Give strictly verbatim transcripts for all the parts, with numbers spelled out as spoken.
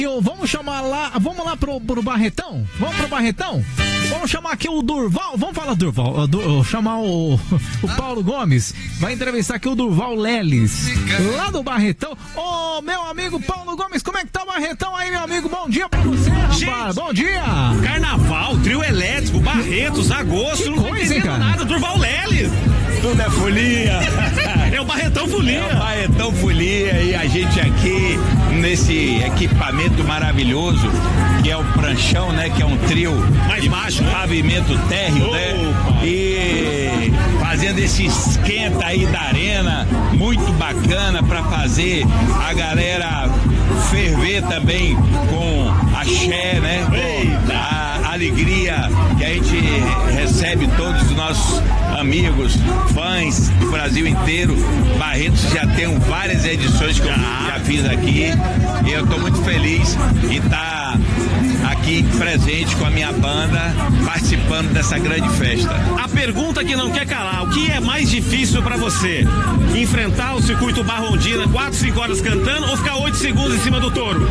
Vamos chamar lá, vamos lá pro, pro Barretão? Vamos pro Barretão? Vamos chamar aqui o Durval, vamos falar Durval, Dur, chamar o, o Paulo Gomes, vai entrevistar aqui o Durval Leles, lá do Barretão. Ô, oh, meu amigo Paulo Gomes, como é que tá o Barretão aí, meu amigo? Bom dia pra você, rapaz, bom dia! Carnaval, trio elétrico, Barretos, agosto, que não coisa, tô entendendo nada, Durval Leles. Tudo é folia. É o Barretão Folia. É o Barretão Folia e a gente aqui nesse equipamento maravilhoso que é o pranchão, né? Que é um trio mais de baixo, né? pavimento térreo, oh, né? Pai. E fazendo esse esquenta aí da arena, muito bacana para fazer a galera ferver também com axé, né? Com a alegria que a gente recebe todos os nossos amigos, fãs do Brasil inteiro. Barretos já tem várias edições que eu já fiz aqui e eu tô muito feliz de estar aqui presente com a minha banda, participando dessa grande festa. A pergunta que não quer calar, o que é mais difícil pra você? Enfrentar o circuito Barrondina quatro, cinco horas cantando ou ficar oito segundos em cima do touro?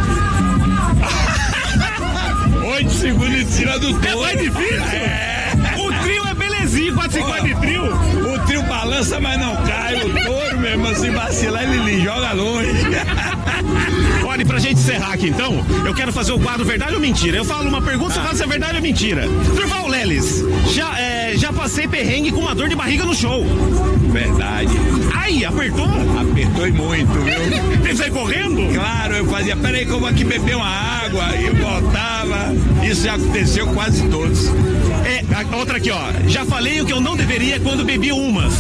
oito segundos em cima do touro. É mais difícil? É. O trio é belezinho, quatro, cinco horas de trio. O trio balança, mas não cai. O touro mesmo, assim, vacilar, ele joga longe. Olha, pra gente encerrar aqui então, eu quero fazer o quadro Verdade ou Mentira. Eu falo uma pergunta, você fala se é verdade ou mentira. Durval Leles, já, é, já passei perrengue com uma dor de barriga no show. Verdade. Ai, apertou? Apertou e muito, viu? Teve que sair correndo? Claro, eu fazia, peraí que eu vou aqui beber uma água, e eu voltava. Isso já aconteceu quase todos. É, outra aqui, ó. Já falei o que eu não deveria quando bebi umas.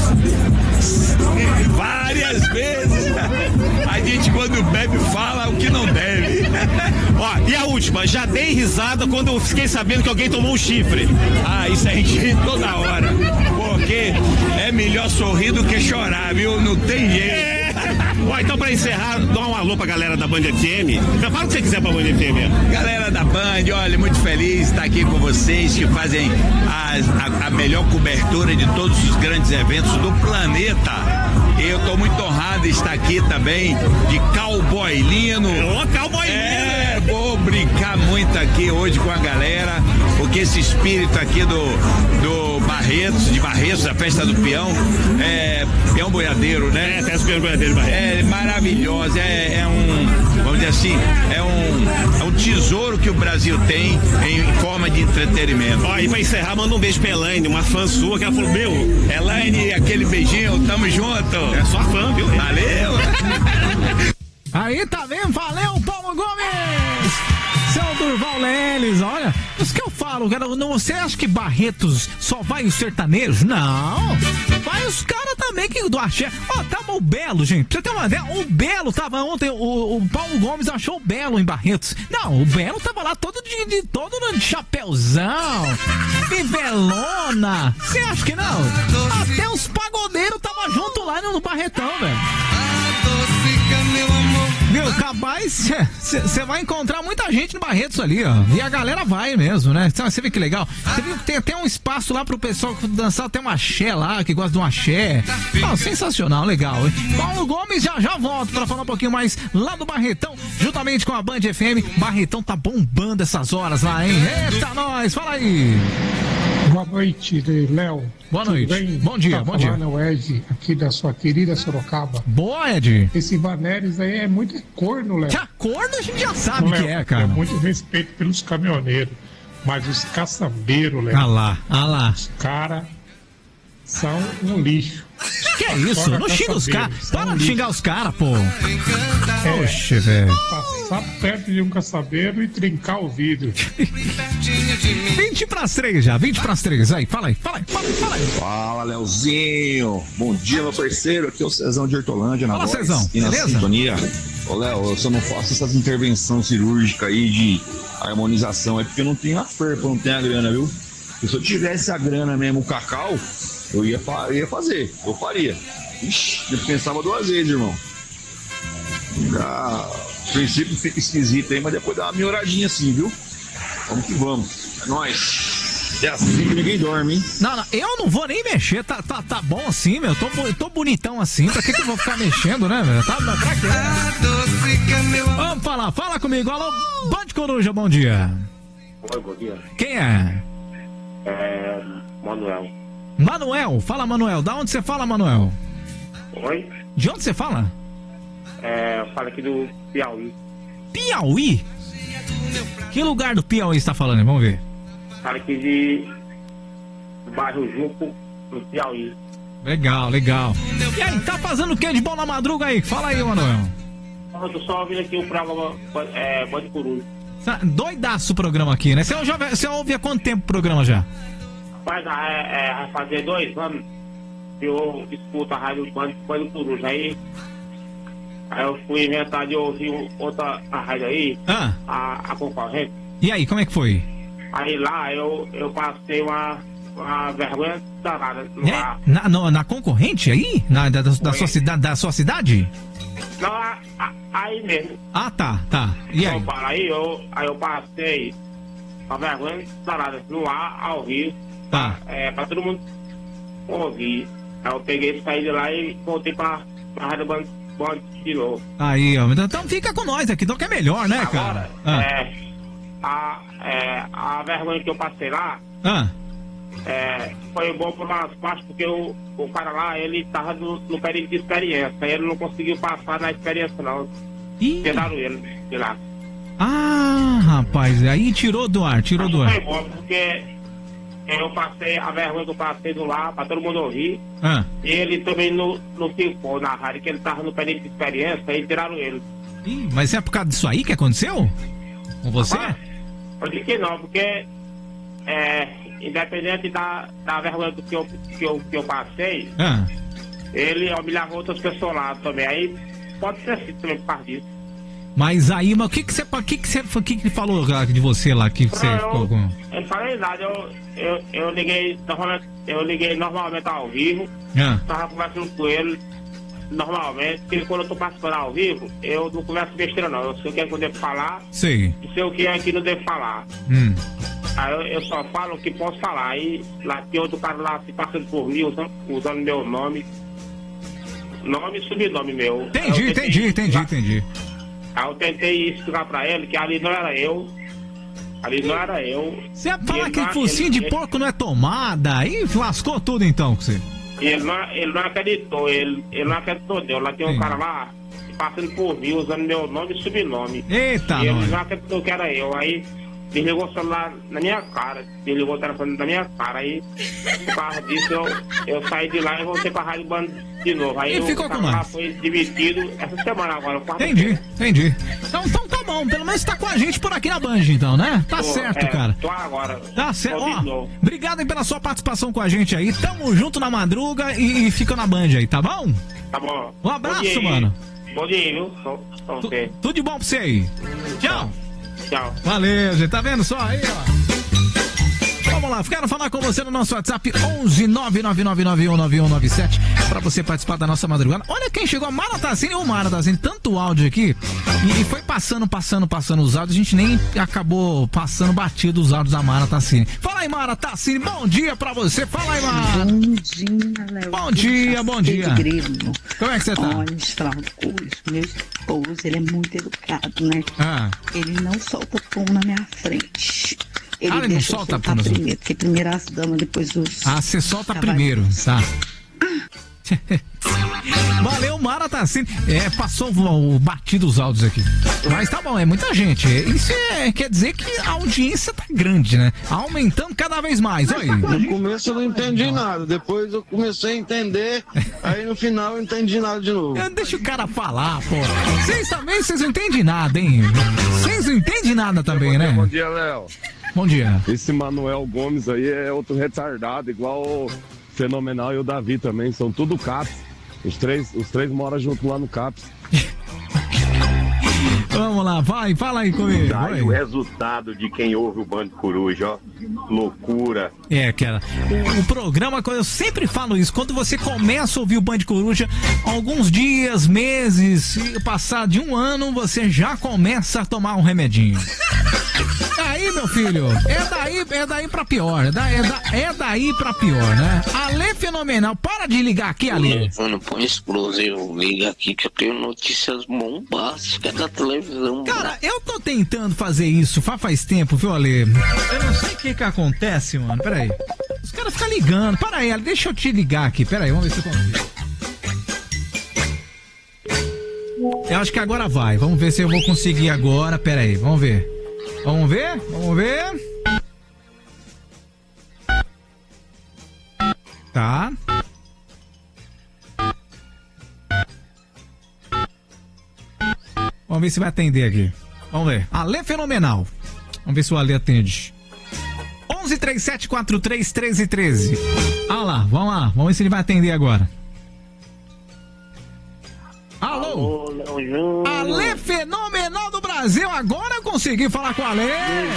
Várias vezes. A gente quando bebe fala o que não deve. Ó, e a última, já dei risada quando eu fiquei sabendo que alguém tomou um chifre. Ah, isso a gente ri toda hora. Porque é melhor sorrir do que chorar, viu? Não tem jeito. É. Ó, então pra encerrar, dá um alô pra galera da Band F M. Já fala o que você quiser pra Band F M. Galera da Band, olha, muito feliz de estar aqui com vocês que fazem a, a, a melhor cobertura de todos os grandes eventos do planeta. Eu tô muito honrado de estar aqui também de Cowboy Lino. Ô, Cowboy Lino! É, vou brincar muito aqui hoje com a galera, porque esse espírito aqui do, do Barretos, de Barretos, da Festa do Peão, é peão boiadeiro, né? É, festa do peão boiadeiro, Barretos. É maravilhosa, é, é um, vamos dizer assim, é um, é um tesouro que o Brasil tem em forma de entretenimento. Ó, e pra encerrar, manda um beijo pra Elaine, uma fã sua, que ela falou, meu... Elaine, aquele beijinho, tamo junto. É só fã, viu? Valeu! Aí tá vendo? Valeu, Paulo Gomes! Seu Durval Leles, olha, isso que eu falo, cara, não, você acha que Barretos só vai os sertanejos? Não! Vai os caras também que do axé. Ó, tava o Belo, gente, pra você ter uma ideia, o Belo tava ontem, o, o Paulo Gomes achou o Belo em Barretos. Não, o Belo tava lá todo de, de todo de chapeuzão, bivelona. Você acha que não? Até os pagodeiros tava junto lá no Barretão, velho. Meu, capaz, você vai encontrar muita gente no Barretos ali, ó. E a galera vai mesmo, né? Você vê que legal. Você viu que tem até um espaço lá pro pessoal dançar, tem um axé lá, que gosta de um axé. Oh, sensacional, legal, hein? Paulo Gomes já já volta pra falar um pouquinho mais lá do Barretão, juntamente com a Band F M. Barretão tá bombando essas horas lá, hein? Eita, nós, fala aí. Boa noite, Léo. Boa noite. Bem? Bom dia, tá bom dia. Falando, o Ed, aqui da sua querida Sorocaba. Boa, Ed. Esse Vaneres aí é muito corno, Léo. Que a corno a gente já sabe Léo, que é, cara. É muito respeito pelos caminhoneiros, mas os caçambeiros, Léo. Ah lá, ah lá. Os caras são um lixo. Que é isso? Fora Não xinga os caras. Para um de xingar os caras, pô. É, Oxe, velho. Passar perto de um caçabeiro e trincar o vidro. vinte pras três já, vinte pras três. Aí, fala aí, fala aí, fala aí, fala aí. Fala, Leozinho. Bom dia, meu parceiro. Aqui é o Cezão de Hortolândia, na Fala, voz Cezão, e na beleza? sintonia. Ô, Léo, eu só não faço essas intervenções cirúrgicas aí de harmonização, é porque eu não tenho a ferpa, não tenho a grana, viu? Se eu tivesse a grana mesmo, o cacau, eu ia, eu ia fazer, eu faria. Ixi, eu pensava duas vezes, irmão. Ah, o princípio fica esquisito aí, mas depois dá uma melhoradinha assim, viu? Vamos que vamos. É nóis. É assim que ninguém dorme, hein? Não, não, eu não vou nem mexer, tá, tá, tá bom assim, meu. Tô, tô bonitão assim, pra que, que eu vou ficar mexendo, né, velho? Tá, pra quê? Vamos falar, fala comigo. Alô, Band Coruja, bom dia. Oi, bom dia. Quem é? É. Manuel. Manuel, fala Manuel. Da onde você fala, Manuel? Oi? De onde você fala? É, eu falo aqui do Piauí. Piauí? Que lugar do Piauí você tá falando? Vamos ver. Falo aqui de do bairro Junco, do Piauí. Legal, legal. E aí, tá fazendo o que de bom na madruga aí? Fala aí, Manuel. Eu tô só ouvindo aqui o programa é, Band Coruja. Doidaço o programa aqui, né? Você, já, você ouve há quanto tempo o programa já? Rapaz, é, é, vai fazer dois anos que eu escuto a rádio Band Coruja. Aí, aí eu fui inventar de ouvir outra a rádio aí, ah. a, a concorrente. E aí, como é que foi? Aí lá eu, eu passei uma, uma vergonha danada. É? Na, no, na concorrente aí? Na, da, da, da, sua, cidade, da sua cidade? Não, a, a, aí mesmo. Ah, tá, tá. E aí? Então, aí, eu, aí eu passei uma vergonha danada no ar, ao vivo. Tá. É, pra todo mundo ouvir. Aí eu peguei, saí de lá e voltei pra, pra rádio Band de novo. Aí, ó. Então fica com nós aqui, então que é melhor, né, Agora, cara? Ah. É, a, é, a vergonha que eu passei lá ah. é, foi bom por umas partes, porque o, o cara lá, ele tava no, no período de experiência. Ele não conseguiu passar na experiência, não. Ih. Tiraram ele de lá. Ah, rapaz, aí tirou do ar, tirou Mas do ar. foi bom, porque eu passei a vergonha que eu passei do lá, pra todo mundo ouvir. Ah. E ele também não, não ficou na rádio, que ele tava no período de experiência, aí tiraram ele. Ih, mas é por causa disso aí que aconteceu? Com você? Rapaz, eu digo que não, porque é, independente da, da vergonha que eu, que eu, que eu passei, ah. ele humilhava outras pessoas lá também. Aí pode ser assim também por causa disso. Mas aí, mas o que que você, o que que você, o que que ele falou de você lá que você Não, ficou eu, com? eu não falei nada, eu, eu, eu liguei normalmente, eu liguei normalmente ao vivo, Ah. tava conversando com ele normalmente, porque quando eu tô participando ao vivo, eu não converso besteira não, eu sei o que é que eu devo falar, Sei. e sei o que é que não devo falar. Hum. Aí eu, eu só falo o que posso falar. Aí lá tem outro cara lá se passando por mim, usando, usando meu nome. Nome e sobrenome meu. Entendi, entendi, entendi, entendi. Aí eu tentei explicar pra ele que ali não era eu. Ali não era eu. Você fala ele que não- focinho ele- de porco não é tomada, aí lascou tudo então com você. Ele não, ele não acreditou, ele, ele não acreditou, não. Lá tem um Sim. cara lá passando por mim, usando meu nome e sobrenome. Eita, E ele nós. não acreditou que era eu. Aí desligou o celular na minha cara, desligou o telefone na minha cara. Aí, por causa disso, eu, eu saí de lá e voltei pra Rádio Band de novo. Aí E o ficou com cara lá nós. foi demitido essa semana agora. Entendi, entendi. Então, então tá bom, pelo menos tá com a gente por aqui na Band, então, né? Tá Tô, certo, é, cara. Tô agora. Tá certo. Tô de Ó, novo. obrigado aí pela sua participação com a gente aí. Tamo junto na madruga e, e fica na Band aí, tá bom? Tá bom. Um abraço, Bom dia aí. mano. Bom dia aí, viu? Pra pra Tu- você. tudo de bom pra você aí. Tchau. Tchau. Valeu, gente. Tá vendo só aí, ó? Vamos lá, quero falar com você no nosso WhatsApp onze nove nove nove nove um nove um nove sete pra você participar da nossa madrugada. Olha quem chegou, a Mara Tassini. Ô, Mara Tassini, tanto áudio aqui. E, e foi passando, passando, passando os áudios. A gente nem acabou passando batido os áudios da Mara Tassini. Fala aí, Mara Tassini. Bom dia pra você. Fala aí, Mara. Bom dia, Léo. Bom dia, bom dia. De grilo. Como é que você tá? Olha, deixa eu falar uma coisa. Meu esposo, ele é muito educado, né? Ah. Ele não solta pão na minha frente. Ele Ah, ele não deixa eu solta soltar pão na sua- primeiro, porque primeiro as damas, depois os... Ah, você solta cavalinhos. primeiro, tá? Valeu, Mara Tassini. É, passou o, o batido os áudios aqui. Mas tá bom, é muita gente. Isso é, quer dizer que a audiência tá grande, né? Aumentando cada vez mais. Oi. No começo eu não entendi nada, depois eu comecei a entender, aí no final eu entendi nada de novo. Deixa o cara falar, pô. Vocês também, vocês não entendem nada, hein? Vocês não entendem nada também, né? Bom dia, Léo. Bom dia. Esse Manuel Gomes aí é outro retardado, igual o Fenomenal e o Davi também, são tudo CAPS. Os três, os três moram junto lá no CAPS. Vamos lá, vai, fala aí comigo. Daí o Oi. resultado de quem ouve o Band Coruja, ó. Loucura. É, cara. O, o programa, eu sempre falo isso, quando você começa a ouvir o Band Coruja, alguns dias, meses, se passar de um ano, você já começa a tomar um remedinho. Aí, meu meu filho, é daí, é daí pra pior. É, da, é, da, é daí pra pior, né? Ale Fenomenal, para de ligar aqui, Ale. Mano, põe explosivo, liga aqui que eu tenho notícias bombásticas da televisão. Cara, eu tô tentando fazer isso faz, faz tempo, viu, Ale? Eu não sei o que que acontece, mano. Pera aí. Os caras ficam ligando. Para aí, Ale, deixa eu te ligar aqui. Pera aí, vamos ver se eu consigo. Eu acho que agora vai. Vamos ver se eu vou conseguir agora. Pera aí, vamos ver. Vamos ver? Vamos ver. Tá. Vamos ver se vai atender aqui. Vamos ver. Ale Fenomenal. Vamos ver se o Ale atende. onze, trinta e sete, quarenta e três, treze, treze. Ah lá, vamos lá. Vamos ver se ele vai atender agora. Alô? Alô, Ale Fenomenal do Brasil, agora eu consegui falar com o Ale.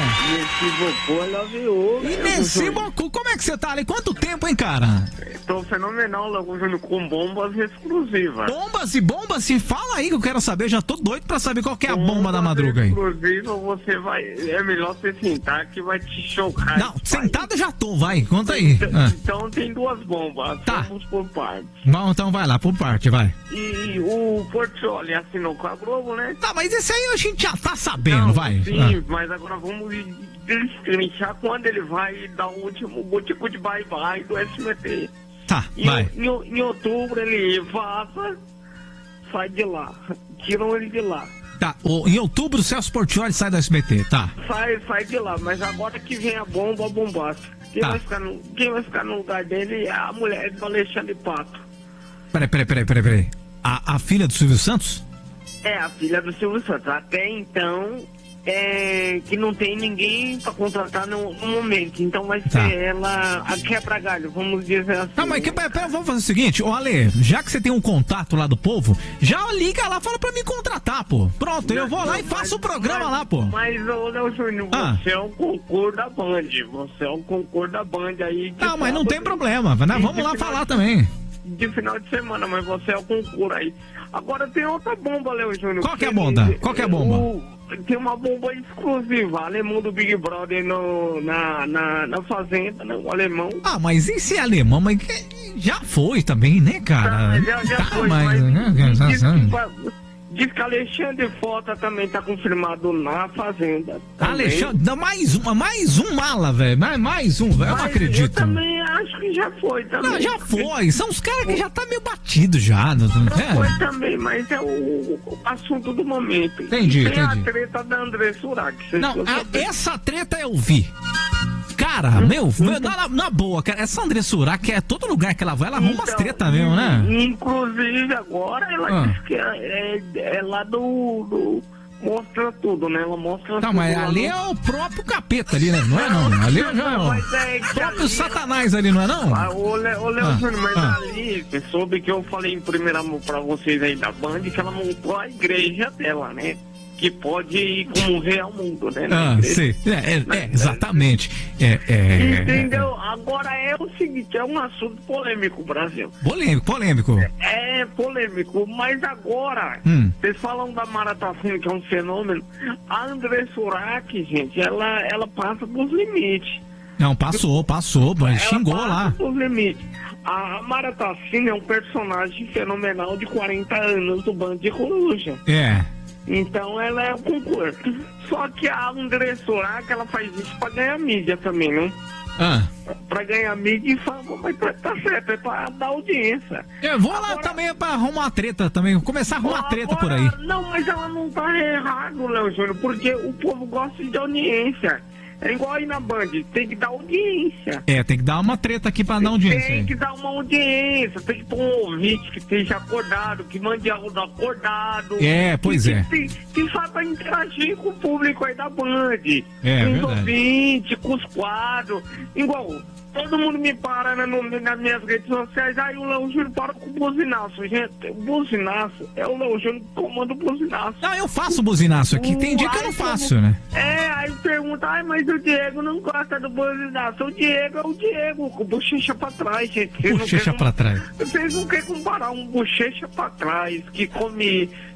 E Messi Bocu, como é que você tá, Ale? Quanto tempo, hein, cara? Tô fenomenal, Léo Júnior, com bombas exclusivas. Bombas e bombas? Se fala aí que eu quero saber, já tô doido pra saber qual que é a bomba da madruga aí. Exclusiva, você vai, é melhor você sentar que vai te chocar. Não, sentado já tô, vai, conta aí. Então, ah. então tem duas bombas, tá. Vamos por partes. Bom, então vai lá, por parte, vai. E o Portioli assinou com a Globo, né? Tá, mas esse aí a gente já tá sabendo, Não, vai. Sim, ah. mas agora vamos destrinchar quando ele vai dar o último botico de bye-bye do S B T. Tá, em, vai. Em, em outubro ele vaza, sai de lá. Tiram ele de lá. Tá, o, em outubro o Celso Portioli sai do S B T, tá. Sai, sai de lá, mas agora que vem a bomba bombástica. Quem, tá. vai ficar no, quem vai ficar no lugar dele é a mulher do Alexandre Pato. Peraí, peraí, peraí, peraí, peraí. A, a filha do Silvio Santos? É, a filha do Silvio Santos. Até então, é, que não tem ninguém pra contratar no, no momento. Então vai ser tá. ela a quebra-galho, vamos dizer assim. Tá, mas que, pera, pera, vamos fazer o seguinte, ô Ale, já que você tem um contato lá do povo, já liga lá, fala pra me contratar, pô. Pronto, não, eu vou lá não, e faço o programa mas, lá, pô. Mas, ô, Léo Júnior, ah. você é um concurso da Band. Você é um concurso da Band aí. Não, mas não tem problema, né? Vamos lá falar também. De final de semana, mas você é o concurso aí. Agora tem outra bomba, Léo Júnior. Qual que é a bomba? Qual que é a bomba? O, tem uma bomba exclusiva, alemão do Big Brother no, na, na, na fazenda, né? O alemão. Ah, mas esse alemão, mas já foi também, né, cara? Tá, já, já tá, foi, mas, mas né, diz, que, diz que Alexandre Frota também tá confirmado na fazenda. Também. Alexandre, mais uma, mais um mala, velho, mais, mais um, velho, eu não acredito. Eu também acho que já foi também. Não, já foi, são os caras que já tá meio batido já. Não, não é? Foi também, mas é o, o assunto do momento. Entendi, tem entendi. a treta da André Surak. Não, a, essa treta eu vi. Cara, hum, meu, hum, na, na boa, cara, essa André Surak, é todo lugar que ela vai, ela arruma então, as tretas mesmo, né? Inclusive, agora ela ah. disse que é, é, é lá do, do... Mostra tudo, né? Ela mostra tá, tudo. Mas ali no... é o próprio capeta ali, né? Não é não? Ali já é o é próprio ali... Satanás ali, não é não? Ah, ô, Le, ô Léo ah, Júnior, mas ah. ali, você soube que eu falei em primeira mão pra vocês aí da Band, que ela montou a igreja dela, né? Que pode ir como rei ao mundo, né? Ah, sim. É, é, é, exatamente. É, é, Entendeu? Agora é o seguinte, é um assunto polêmico, Brasil. Polêmico, polêmico. É, é polêmico, mas agora, hum. vocês falam da Mara Tassino, que é um fenômeno, a André Surak, gente, ela, ela passa dos limites. Não, passou, passou, mas ela xingou passa lá. Dos limites. A Mara Tassino é um personagem fenomenal de quarenta anos do Band de Coruja. É. Então ela é o concurso. Só que a André Surak, ela faz isso pra ganhar mídia também, né? Ah. Pra ganhar mídia e fala, mas tá, tá certo, é pra dar audiência. Eu vou agora, lá também pra arrumar treta também, começar a arrumar agora, treta por aí. Não, mas ela não tá errado, Léo Júnior, porque o povo gosta de audiência. É igual aí na Band, tem que dar audiência. É, tem que dar uma treta aqui pra dar audiência. Tem que dar uma audiência, tem que pôr um ouvinte que esteja acordado, que mande áudio acordado. É, pois que, é. Que, que, que saiba interagir com o público aí da Band. É, com os verdade. ouvintes, com os quadros. Igual, todo mundo me para né, no, nas minhas redes sociais, aí o Léo Júnior para com o buzinaço. Gente, o buzinaço é o Léo Júnior que comanda o buzinaço. Não, eu faço buzinaço aqui, tem dia que eu não faço, né? É, aí pergunta, ai, mas o Diego não gosta do buzinaço. O Diego é o Diego, com bochecha pra trás, gente. Vocês bochecha pra trás. Vocês não querem comparar um bochecha pra trás, que come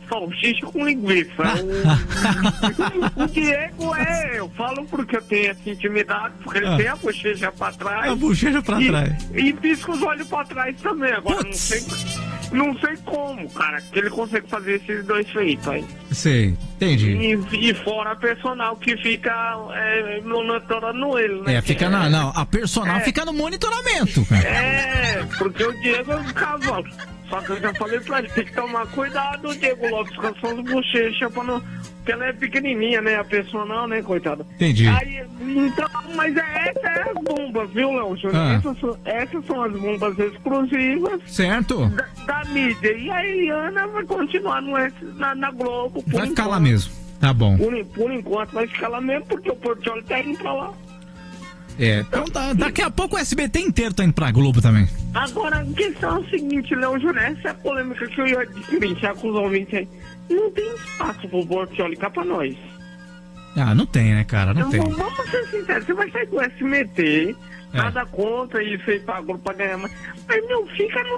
salsicha com linguiça. o, o Diego é, eu falo porque eu tenho essa intimidade, porque ele Ah. tem a bochecha pra trás. A bochecha pra e, trás. E pisca os olhos pra trás também. Agora não Putz. sei, não sei como, cara, que ele consegue fazer esses dois feitos aí. Sei, entendi. E, e fora a personal que fica é, monitorando ele, né? É, fica na. Não, a personal É. fica no monitoramento, cara. É, porque o Diego é um cavalo. Só que eu já falei pra ele, tem que tomar cuidado, o Diego Lopes, com as suas bochechas, pra não... porque ela é pequenininha, né, a personal, né, coitada. Entendi. Aí, então, mas é, essa é as bombas, viu, Léo Júnior? Ah. Essas, são- essas são as bombas exclusivas Certo? da, da mídia. E a Eliana vai continuar no, S- na, na Globo. Por Vai ficar enquanto. lá mesmo. Tá bom. Por, por enquanto vai ficar lá mesmo, porque o Portioli tá indo pra lá. É, então da- daqui a pouco o S B T inteiro tá indo pra Globo também. Agora, a questão é o seguinte, Léo Júnior, essa é a polêmica que eu ia descrenchar com os ouvintes aí. Não tem espaço pro Portioli cá pra nós. Ah, não tem, né, cara? Não Então, tem. vamos, vamos ser sinceros, você vai sair do S M T, É. nada contra isso aí pra Globo pra ganhar mais. Mas não fica no